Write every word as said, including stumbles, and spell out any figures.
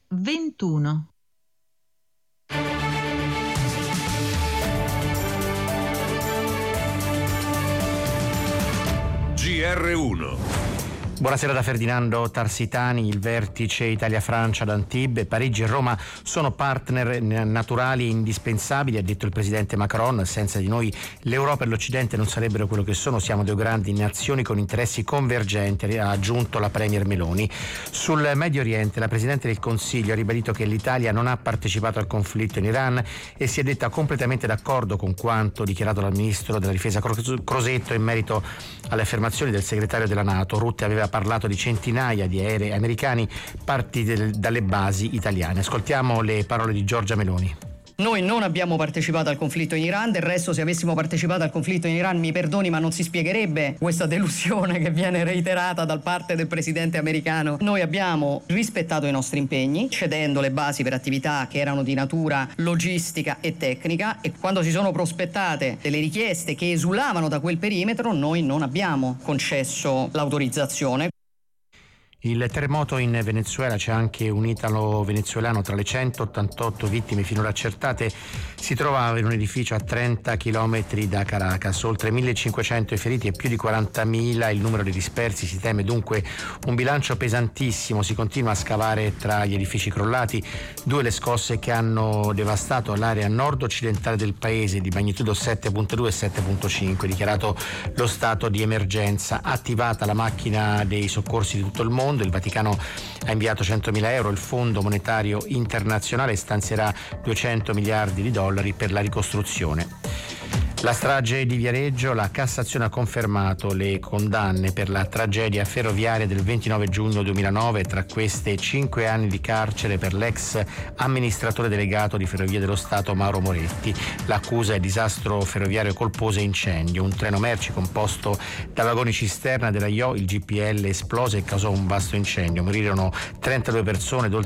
ventuno. G R uno. Buonasera da Ferdinando Tarsitani. Il vertice Italia-Francia ad Antibes, Parigi e Roma sono partner naturali e indispensabili, ha detto il presidente Macron. Senza di noi l'Europa e l'Occidente non sarebbero quello che sono, siamo due grandi nazioni con interessi convergenti, ha aggiunto la premier Meloni. Sul Medio Oriente la Presidente del Consiglio ha ribadito che l'Italia non ha partecipato al conflitto in Iran e si è detta completamente d'accordo con quanto dichiarato dal ministro della Difesa Crosetto in merito alle affermazioni del segretario della NATO. Rutte aveva parlato di centinaia di aerei americani partiti dalle basi italiane. Ascoltiamo le parole di Giorgia Meloni. Noi non abbiamo partecipato al conflitto in Iran, del resto se avessimo partecipato al conflitto in Iran, mi perdoni ma non si spiegherebbe questa delusione che viene reiterata da parte del presidente americano. Noi abbiamo rispettato i nostri impegni, cedendo le basi per attività che erano di natura logistica e tecnica, e quando si sono prospettate delle richieste che esulavano da quel perimetro noi non abbiamo concesso l'autorizzazione. Il terremoto in Venezuela, c'è anche un italo-venezuelano tra le centottantotto vittime finora accertate, si trovava in un edificio a trenta chilometri da Caracas. Oltre millecinquecento i feriti e più di quarantamila il numero di dispersi. Si teme dunque un bilancio pesantissimo. Si continua a scavare tra gli edifici crollati. Due le scosse che hanno devastato l'area nord-occidentale del paese di magnitudo sette virgola due e sette virgola cinque. Dichiarato lo stato di emergenza, attivata la macchina dei soccorsi di tutto il mondo. Il Vaticano ha inviato centomila euro, il Fondo Monetario Internazionale stanzierà duecento miliardi di dollari per la ricostruzione. La strage di Viareggio, la Cassazione ha confermato le condanne per la tragedia ferroviaria del ventinove giugno duemilanove, tra queste cinque anni di carcere per l'ex amministratore delegato di Ferrovie dello Stato Mauro Moretti. L'accusa è disastro ferroviario colposo e incendio. Un treno merci composto da vagoni cisterna della I O, il G P L, esplose e causò un vasto incendio. Morirono trentadue persone ed oltre